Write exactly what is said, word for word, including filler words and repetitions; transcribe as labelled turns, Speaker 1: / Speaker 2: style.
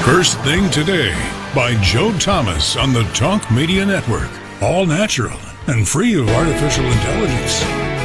Speaker 1: First Thing Today by Joe Thomas on the Talk Media Network. All natural and free of artificial intelligence.